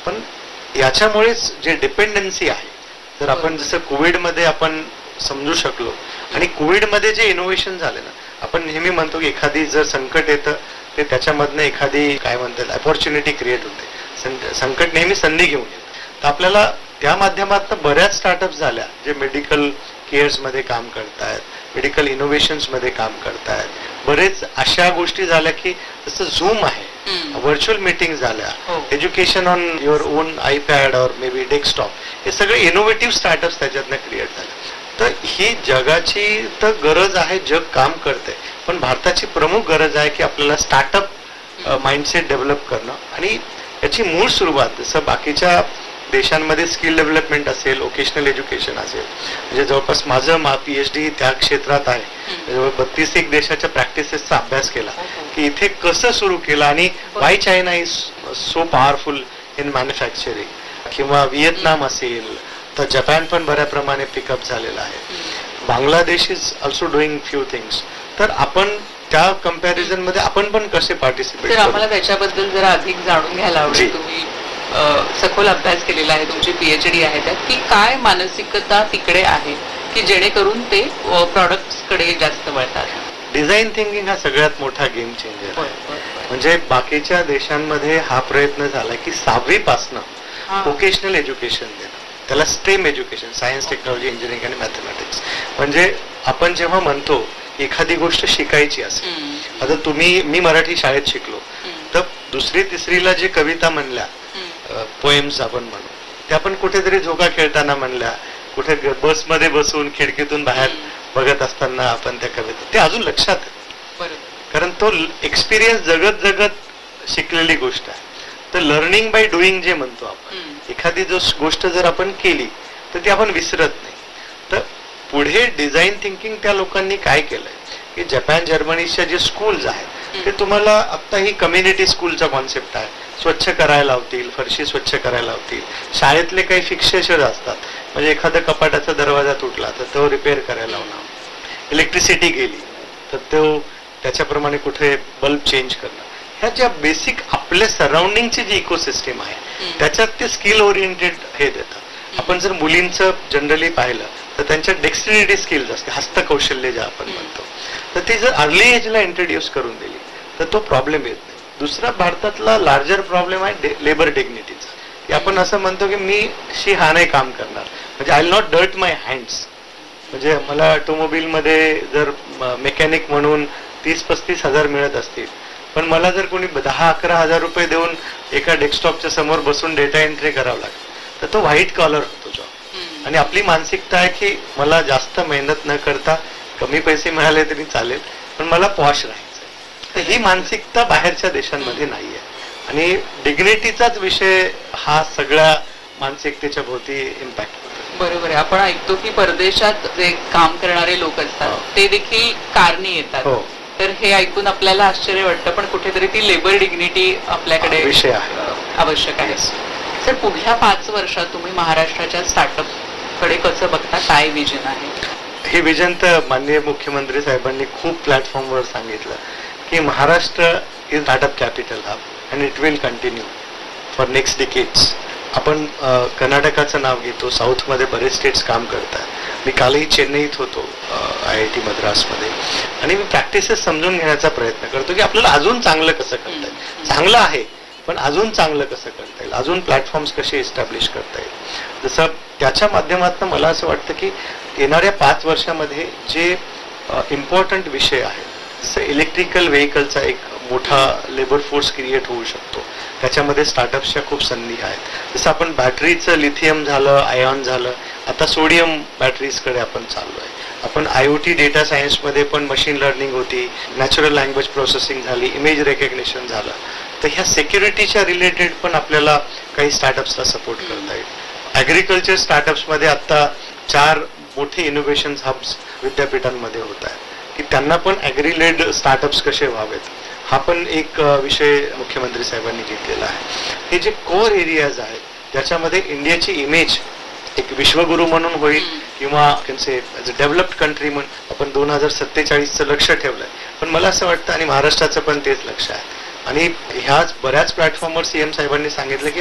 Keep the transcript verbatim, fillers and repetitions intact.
पण याच्यामुळेच जे डिपेंडन्सी आहे, जर आपण जसं कोविडमध्ये आपण समजू शकलो आणि कोविडमध्ये जे इनोव्हेशन झाले ना, आपण नेहमी म्हणतो की एखादी जर संकट येतं ते त्याच्यामधनं एखादी काय म्हणतात अपॉर्च्युनिटी क्रिएट होते, संकट नेहमी संधी घेऊन येतं. तर आपल्याला त्या माध्यमातून बऱ्याच स्टार्टअप्स झाल्या जे मेडिकल केअर्समध्ये काम करतायत, मेडिकल इनोव्हेशन्समध्ये काम करतायत. बरेच अशा गोष्टी झाल्या की जसं झूम आहे, व्हर्च्युअल मीटिंग झाल्या, education on your on iPad और मे बी डेस्कटॉप, हे सगळे इनोव्हेटिव्ह स्टार्टअप्स त्याच्यातनं क्रिएट झाले. तर ही जगाची तर गरज आहे, जग काम करते, पण भारताची प्रमुख गरज आहे की आपल्याला स्टार्टअप माइंडसेट डेव्हलप करणं. आणि याची मूळ सुरुवात जसं बाकीच्या देशांमध्ये स्किल डेव्हलपमेंट असेल, वोकेशनल एज्युकेशन असेल, म्हणजे जवळपास माझं मा पी एच डी त्या क्षेत्रात आहे. जवळ बत्तीस एक देशाच्या प्रॅक्टिसेसचा अभ्यास केला की इथे कसं सुरू केलं आणि Y China is so powerful in manufacturing. किंवा व्हिएतनाम असेल तर जपान पण बऱ्या प्रमाणे पिकअप झालेला आहे. Bangladesh is also doing few things. तर आपण त्या कम्पॅरिझन मध्ये आपण पण कसे पार्टिसिपेट करू? आम्हाला त्याच्याबद्दल जरा अधिक जाणून घ्यायला आवडेल. तुम्ही सखोल अभ्यास केलेला आहे, तुमची पीएचडी आहे त्यात, की काय मानसिकता तिकडे आहे की जेणेकरून ते प्रॉडक्ट्स कडे जास्त वळतात. डिझाईन थिंकिंग हा सगळ्यात मोठा गेम चेंजर आहे. म्हणजे बाकीच्या देशांमध्ये हा प्रयत्न झाला की सहावी पासनं वोकेशनल एज्युकेशन देणं, त्याला stem education, science, technology, engineering आणि मॅथमॅटिक्स. म्हणजे आपण जेव्हा म्हणतो एखादी गोष्ट शिकायची असेल, आता तुम्ही मी मराठी शाळेत शिकलो तर दुसरी तिसरीला जे कविता म्हणल्या, पोएम्स आपण म्हणू, त्या आपण कुठेतरी झोका खेळताना म्हणल्या, कुठे बसमध्ये बसून खिडकीतून बाहेर बघत असताना आपण त्या कविता, ते अजून लक्षात आहे, कारण तो एक्सपिरियन्स जगत जगत शिकलेली गोष्ट आहे. तर लर्निंग बाय डुईंग जे म्हणतो आपण, एखादी जो गोष्ट जर आपण केली तर ती आपण विसरत नाही. तर पुढे डिझाईन थिंकिंग त्या लोकांनी काय केलंय की जपान जर्मनीच्या जे स्कूल्स आहेत ते तुम्हाला आता ही कम्युनिटी स्कूलचा कॉन्सेप्ट आहे. स्वच्छ करायला लावतील, फरशी स्वच्छ करायला लावतील, शाळेतले काही फिक्सेशन असतात, म्हणजे एखादा कपाटाचा दरवाजा तुटला तर तो रिपेअर करायला लावणार, इलेक्ट्रिसिटी गेली तर तो त्याच्याप्रमाणे कुठे बल्ब चेंज करणं. ह्या ज्या बेसिक आपल्या सराउंडिंगची जी इकोसिस्टम आहे त्याच्यात ते स्किल ओरिएंटेड हे देतात. आपण जर मुलींचं जनरली पाहिलं तर त्यांच्या डेक्स्टिनिटी स्किल्स असते, हस्तकौशल्य जे आपण म्हणतो, तर ती जर अर्ली एजला इंट्रोड्यूस करून दिली तर तो प्रॉब्लेम येत नाही. दुसरा भारतातला लार्जर प्रॉब्लेम आहे लेबर डिग्निटीचा, की आपण असं म्हणतो की मी शी हा नाही काम करणार, म्हणजे I will not dirt my hands. म्हणजे मला ऑटोमोबाईलमध्ये जर मेकॅनिक म्हणून तीस पस्तीस हजार मिळत असतील, पण मला जर कोणी दहा अकरा हजार रुपये देऊन एका डेस्कटॉपच्या समोर बसून डेटा एंट्री करावं लागतं तर तो व्हाईट कॉलर होतो जॉब. आणि आपली मानसिकता आहे की मला जास्त मेहनत न करता कमी पैसे मिळाले तरी चालेल, पण मला पॉश राहायचं. तर ही मानसिकता बाहेरच्या देशांमध्ये नाहीये. आणि डिग्निटीचाच विषय हा सगळ्या मानसिकतेच्या भोवती इम्पॅक्ट होतो. बरोबर आहे. आपण ऐकतो की परदेशात जे काम करणारे लोक असतात ते देखील कारणी येतात. तर हे ऐकून आपल्याला आश्चर्य वाटतं, पण कुठेतरी ती लेबर डिग्निटी आपल्याकडे विषय आहे, आवश्यक आहे. सर, पुढल्या पाच वर्षात तुम्ही महाराष्ट्राच्या स्टार्टअप कडे कसं बघता, काय विजन आहे? हे विजन तर माननीय मुख्यमंत्री साहेबांनी खूप प्लॅटफॉर्मवर सांगितलं की Maharashtra is startup capital hub and it will continue for next decades. आपण कर्नाटकाचं नाव घेतो, साऊथमध्ये बरेच स्टेट्स काम करतात. मी कालही चेन्नईत होतो आय आय टी मद्रासमध्ये, आणि मी प्रॅक्टिसेस समजून घेण्याचा प्रयत्न करतो की आपल्याला अजून चांगलं कसं करता येईल. चांगलं आहे पण अजून चांगलं कसं करता येईल, अजून प्लॅटफॉर्म्स कसे इस्टॅब्लिश करता येईल. जसं त्याच्या माध्यमातून मला असं वाटतं की येणाऱ्या पाच वर्षामध्ये जे इम्पॉर्टंट विषय आहेत, जसं इलेक्ट्रिकल व्हेकलचा एक मोठा लेबर फोर्स क्रिएट होऊ शकतो, त्याच्यामध्ये स्टार्टअप्सच्या खूप संधी आहेत. जसं आपण बॅटरीचं लिथियम झालं, आयॉन झालं, आता सोडियम बॅटरीजकडे आपण चाललो आहे. आपण आय ओ टी डेटा सायन्समध्ये पण मशीन लर्निंग होती, नॅचरल लँग्वेज प्रोसेसिंग झाली, इमेज रेकग्निशन झालं. तर ह्या सेक्युरिटीच्या रिलेटेड पण आपल्याला काही स्टार्टअप्सला सपोर्ट करता येईल. ॲग्रिकल्चर स्टार्टअप्समध्ये आता चार मोठे इनोव्हेशन हब्स विद्यापीठांमध्ये होत आहेत की त्यांना पण ॲग्रीलेड स्टार्टअप्स कसे व्हावेत, हा पण एक विषय मुख्यमंत्री साहेबांनी घेतलेला आहे. हे जे कोर एरियाज आहेत त्याच्यामध्ये इंडियाची इमेज एक विश्वगुरू म्हणून होईल किंवा डेव्हलप्ड कंट्री म्हणून आपण दोन हजार सत्तेचाळीसचं लक्ष ठेवलंय. पण मला असं वाटतं आणि महाराष्ट्राचं पण तेच लक्ष आहे. आणि ह्याच बऱ्याच प्लॅटफॉर्मवर सीएम साहेबांनी सांगितलं की